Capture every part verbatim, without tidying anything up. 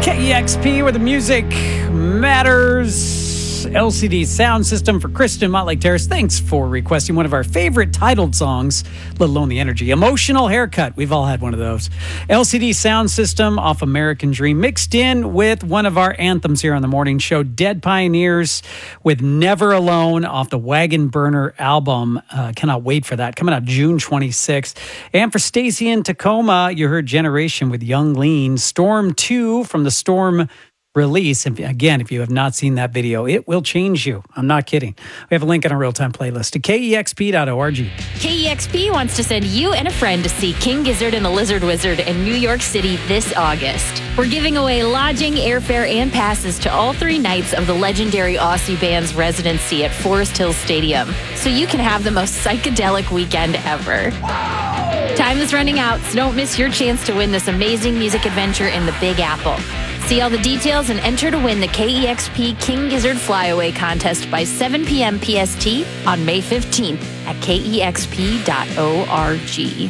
K E X P, where the music matters. L C D Sound System for Kristen Motley Terrace. Thanks for requesting one of our favorite titled songs, let alone the energy. Emotional Haircut. We've all had one of those. L C D Sound System off American Dream, mixed in with one of our anthems here on the morning show, Dead Pioneers with Never Alone off the Wagon Burner album. Uh, cannot wait for that. Coming out June twenty-sixth. And for Stacy in Tacoma, you heard Generation with Young Lean. Storm two from the Storm release. And again, if you have not seen that video, it will change you. I'm not kidding. We have a link on our real-time playlist to K E X P dot org. K E X P wants to send you and a friend to see King Gizzard and the Lizard Wizard in New York City this August. We're giving away lodging, airfare, and passes to all three nights of the legendary Aussie band's residency at Forest Hills Stadium, so you can have the most psychedelic weekend ever. Time is running out, so don't miss your chance to win this amazing music adventure in the Big Apple. See all the details and enter to win the K E X P King Gizzard Flyaway contest by seven p.m. P S T on May fifteenth at K E X P dot org.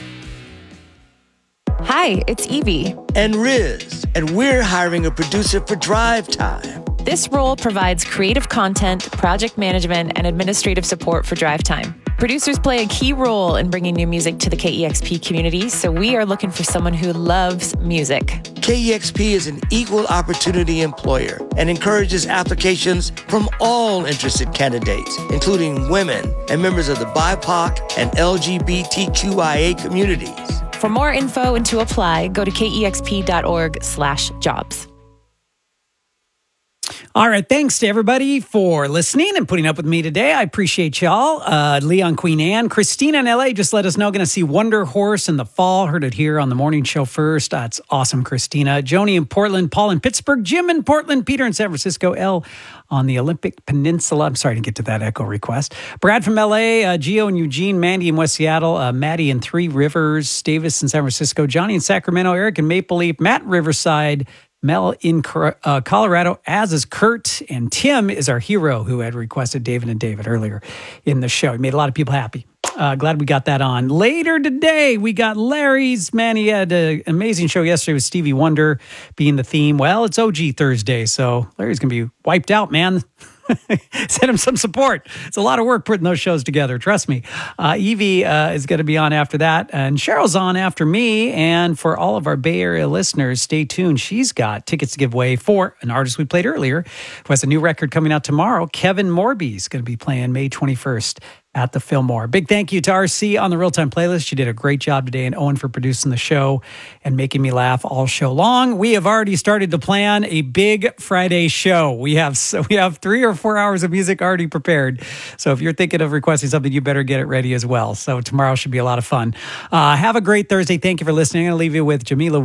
Hi, it's Evie. And Riz, and we're hiring a producer for Drive Time. This role provides creative content, project management, and administrative support for Drive Time. Producers play a key role in bringing new music to the K E X P community, so we are looking for someone who loves music. K E X P is an equal opportunity employer and encourages applications from all interested candidates, including women and members of the B I P O C and L G B T Q I A communities. For more info and to apply, go to K E X P dot org slash jobs. All right, thanks to everybody for listening and putting up with me today. I appreciate y'all. Uh, Leon, Queen Anne, Christina in L A just let us know, going to see Wonder Horse in the fall. Heard it here on the morning show first. That's awesome, Christina. Joni in Portland, Paul in Pittsburgh, Jim in Portland, Peter in San Francisco, L on the Olympic Peninsula. I'm sorry to get to that echo request. Brad from L A, uh, Gio in Eugene, Mandy in West Seattle, uh, Maddie in Three Rivers, Davis in San Francisco, Johnny in Sacramento, Eric in Maple Leaf, Matt in Riverside, Mel in uh, Colorado, as is Kurt, and Tim is our hero who had requested David and David earlier in the show. He made a lot of people happy. Uh, glad we got that on. Later today, we got Larry's. Man, he had an amazing show yesterday with Stevie Wonder being the theme. Well, it's O G Thursday, so Larry's going to be wiped out, man. Send him some support. It's a lot of work putting those shows together. Trust me. Uh, Evie uh, is going to be on after that. And Cheryl's on after me. And for all of our Bay Area listeners, stay tuned. She's got tickets to give away for an artist we played earlier who has a new record coming out tomorrow. Kevin Morby is going to be playing May twenty-first at the Fillmore. Big thank you to R C on the Real-Time Playlist. She did a great job today, and Owen for producing the show and making me laugh all show long. We have already started to plan a big Friday show. We have so we have three or four hours of music already prepared. So if you're thinking of requesting something, you better get it ready as well. So tomorrow should be a lot of fun. Uh, have a great Thursday. Thank you for listening. I'm going to leave you with Jamila